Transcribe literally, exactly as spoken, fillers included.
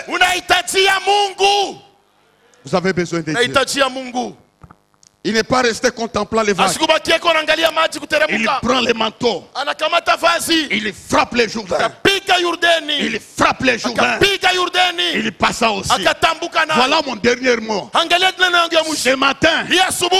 Unahitajia Mungu. Vous avez besoin de Dieu. Unahitajia Mungu. Il n'est pas resté contemplant les vagues. Asikubakie kwa anaangalia maji Il kuteremka. prend les manteaux. Anakamata vazi. Il frappe les Jourdains. Akapiga Yordani. Il frappe les Jourdains. Akapiga Yordani. Il passa aussi. Akatambuka nayo. Voilà mon dernier mot. Angalia neno yangu ya mwisho. Ce matin, Hii asubuhi